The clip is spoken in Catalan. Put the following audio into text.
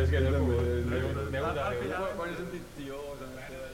És que jo no també. puc, m'he hagut de Al riure. final, quan he sentit tio,